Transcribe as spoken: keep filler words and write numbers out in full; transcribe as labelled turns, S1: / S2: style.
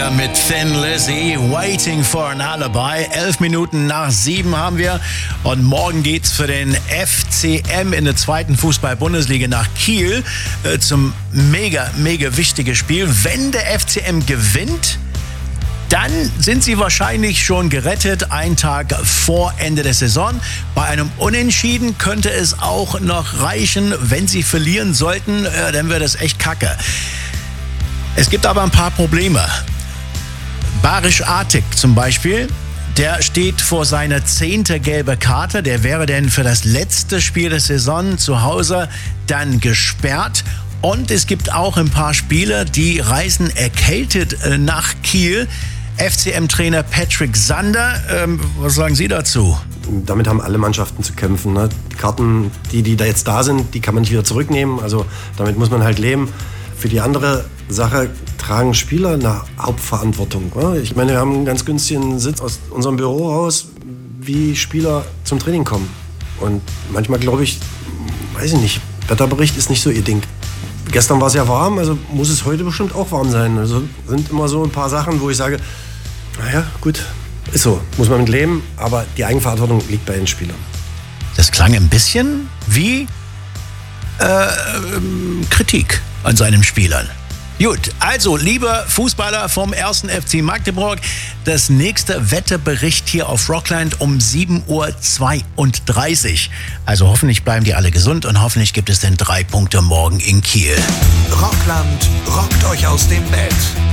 S1: hier mit Thin Lizzy, Waiting for an Alibi. Elf Minuten nach sieben haben wir und morgen geht's für den F C M in der zweiten Fußball-Bundesliga nach Kiel äh, zum mega, mega wichtigen Spiel. Wenn der F C M gewinnt, dann sind sie wahrscheinlich schon gerettet, einen Tag vor Ende der Saison. Bei einem Unentschieden könnte es auch noch reichen. Wenn sie verlieren sollten, äh, dann wird das echt kacke. Es gibt aber ein paar Probleme. Barisch Artik zum Beispiel, der steht vor seiner zehnte gelbe Karte. Der wäre denn für das letzte Spiel der Saison zu Hause dann gesperrt. Und es gibt auch ein paar Spieler, die reisen erkältet nach Kiel. F C M-Trainer Patrick Sander, ähm, was sagen Sie dazu?
S2: Damit haben alle Mannschaften zu kämpfen. Ne? Die Karten, die, die da jetzt da sind, die kann man nicht wieder zurücknehmen. Also damit muss man halt leben. Für die andere Sache tragen Spieler eine Hauptverantwortung. Ne? Ich meine, wir haben einen ganz günstigen Sitz aus unserem Büro raus, wie Spieler zum Training kommen. Und manchmal glaube ich, weiß ich nicht, Wetterbericht ist nicht so ihr Ding. Gestern war es ja warm, also muss es heute bestimmt auch warm sein. Also sind immer so ein paar Sachen, wo ich sage, naja, gut, ist so, muss man mit leben, aber die Eigenverantwortung liegt bei den Spielern.
S1: Das klang ein bisschen wie äh, Kritik an seinen Spielern. Gut, also, liebe Fußballer vom ersten F C Magdeburg, das nächste Wetterbericht hier auf Rockland um sieben Uhr zweiunddreißig. Also hoffentlich bleiben die alle gesund und hoffentlich gibt es dann drei Punkte morgen in Kiel.
S3: Rockland rockt euch aus dem Bett.